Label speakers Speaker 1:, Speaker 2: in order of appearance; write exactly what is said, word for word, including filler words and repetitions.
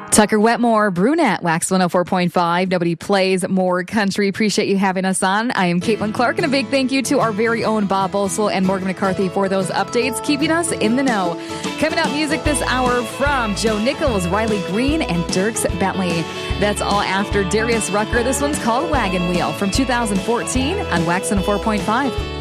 Speaker 1: Tucker Wetmore, Brunette, Wax one oh four point five. Nobody plays more country. Appreciate you having us on. I am Caitlin Clark, and a big thank you to our very own Bob Bosel and Morgan McCarthy for those updates, keeping us in the know. Coming up music this hour from Joe Nichols, Riley Green, and Dierks Bentley. That's all after Darius Rucker. This one's called Wagon Wheel from two thousand fourteen on Wax one oh four point five.